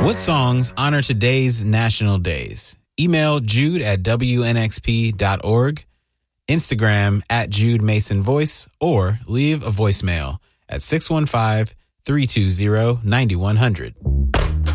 What songs honor today's national days? Email jude@wnxp.org, Instagram @JudeMasonVoice, or leave a voicemail at 615-320-9100.